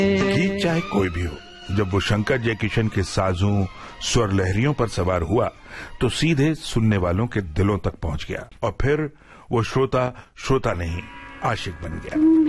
गीत चाहे कोई भी हो, जब वो शंकर जयकिशन के साजों स्वर लहरियों पर सवार हुआ तो सीधे सुनने वालों के दिलों तक पहुंच गया और फिर वो श्रोता नहीं आशिक बन गया।